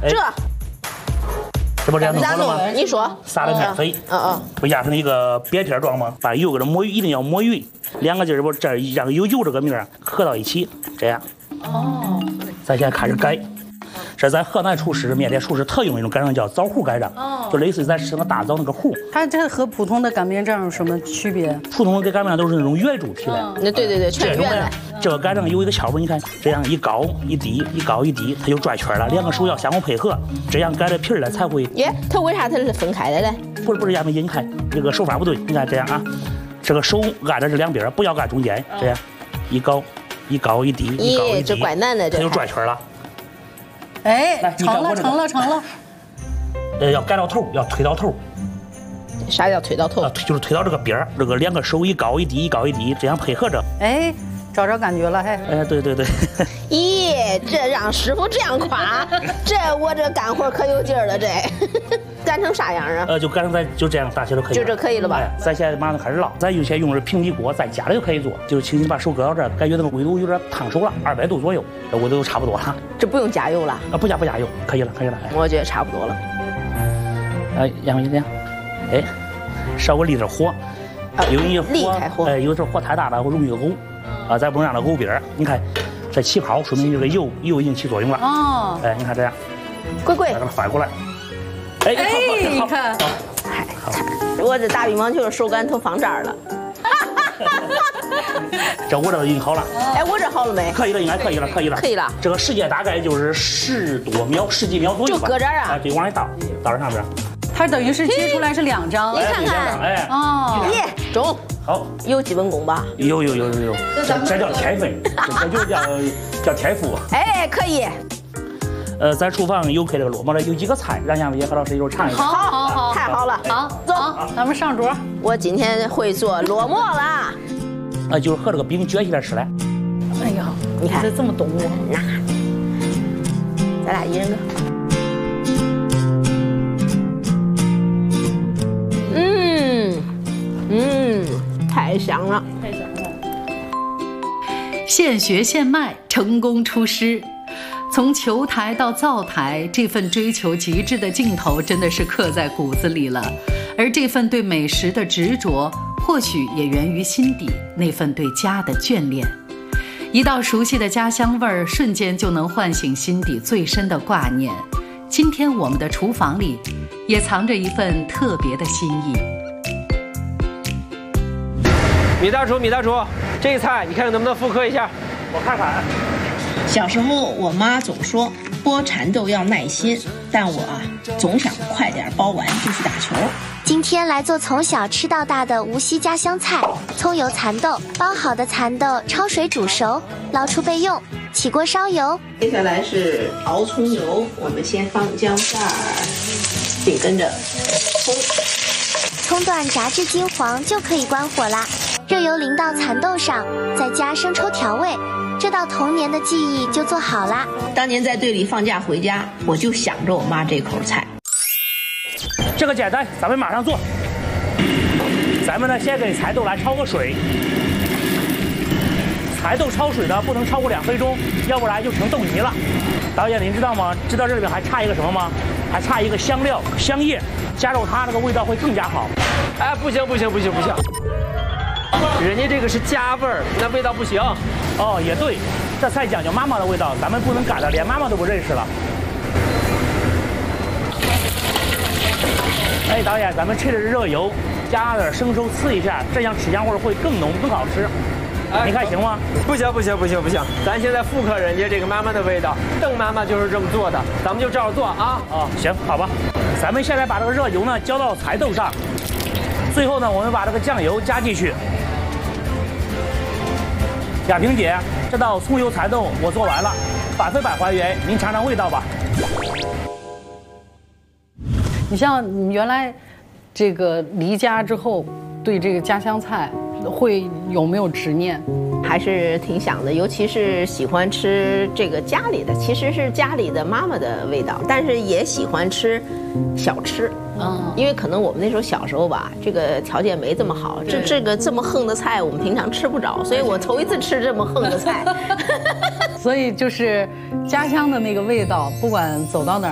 这不这样弄好了吗？ 你说撒了面粉，不压成一个扁片状吗？把油给它一定要抹匀，两个劲儿不这让有油这个面合到一起，这样。哦。咱现在开始擀。这咱河南厨师面点厨师特用一种擀面叫枣糊擀面，就类似于咱吃那个大枣那个糊。 它这和普通的擀面杖有什么区别？ 普通的擀面都是那种圆柱体的。 对，全圆的。 这个擀面有一个窍门，你看这样一高一低，一高一低，它就转圈了。两个手要相互配合，这样擀的皮儿呢才会。 耶，它为啥它是分开的嘞？ 不是亚美姐，你看这个手法不对，你看这样啊，这个手按着这两边，不要按中间，这样一高一低，一高一低， 这怪难的， 它就转圈了。 哎，成了。 要擀到头，要推到头。 啥叫推到头？ 就是推到这个边儿，这个两个手一高一低，一高一低，这样配合着。 哎，找着感觉了，嘿。 哎，对。 咦，这让师傅这样夸，我这干活可有劲儿了，这。擀成啥样啊？ 就擀成咱就这样大小就可以了。 就这可以了吧？ 咱现在马上开始烙，咱先用平底锅，在家里就可以做，就是轻轻把手搁到这儿，感觉那个温度有点烫手了，200度左右，这温度差不多了。 这不用加油了？ 不加油，可以了。 我觉得差不多了。 然后就这样，哎，稍微离点火，因为离开火， 有时候火太大了会容易藕，咱不能让它藕边儿。你看这起泡，说明这个油已经起作用了。哦，你看这样， 乖， 把它翻过来。 哎，你看， 我这打羽毛球手感都放这儿了。 这我这已经好了。 哎，我这好了没？ 可以了，应该可以了。 可以了。 这个时间大概就是10几秒左右吧。 就搁这儿啊？ 对，往里倒这上边。 它等于是接出来是2张。 你看看，耶，中。 好， 有基本功吧？ 有。这叫天分，这就叫天赋。 哎，可以。 咱厨房有配这个烙馍的，有几个菜，让杨梅姐和老师一会儿尝一下。 好，太好了。 好，走，咱们上桌。 我今天会做烙馍了。 就是和这个饼卷起来吃嘞。 哎呀， 你看这么懂我。 那，咱俩一人个。太香了。 现学现卖，成功出师。从球台到灶台，这份追求极致的劲头真的是刻在骨子里了。而这份对美食的执着，或许也源于心底那份对家的眷恋。一道熟悉的家乡味儿，瞬间就能唤醒心底最深的挂念。今天我们的厨房里，也藏着一份特别的心意。 米大厨，这个菜你看看能不能复刻一下？ 我看看。 小时候我妈总说剥蚕豆要耐心，但我总想快点剥完就去打球。 今天来做从小吃到大的无锡家乡菜——葱油蚕豆。剥好的蚕豆焯水煮熟，捞出备用。起锅烧油， 接下来是熬葱油，我们先放姜片儿，紧跟着葱段炸至金黄就可以关火啦。热油淋到蚕豆上，再加生抽调味，这道童年的记忆就做好啦。 当年在队里放假回家，我就想着我妈这口菜。 这个简单，咱们马上做。咱们呢，先给蚕豆来焯个水。蚕豆焯水呢，不能超过2分钟，要不然就成豆泥了。导演，您知道吗？知道这里面还差一个什么吗？还差一个香料，香叶，加入它那个味道会更加好。 哎，不行！人家这个是家味儿，那味道不行。 哦，也对，这菜讲究妈妈的味道，咱们不能改了，连妈妈都不认识了。哎，导演，咱们趁着热油，加点生抽呲一下，这样吃香味会更浓更好吃。你看行吗？ 不行！咱现在复刻人家这个妈妈的味道，邓妈妈就是这么做的，咱们就照着做啊。 行，好吧。咱们现在把这个热油呢浇到蚕豆上，最后呢，我们把这个酱油加进去。亚萍姐，这道葱油蚕豆我做完了，100分百还原，您尝尝味道吧。 你像你原来这个离家之后，对这个家乡菜会有没有执念？ 还是挺想的，尤其是喜欢吃这个家里的，其实是家里的妈妈的味道，但是也喜欢吃小吃。因为可能我们那时候小时候吧，这个条件没这么好，这个这么横的菜我们平常吃不着，所以我头一次吃这么横的菜。 所以就是家乡的那个味道，不管走到哪儿。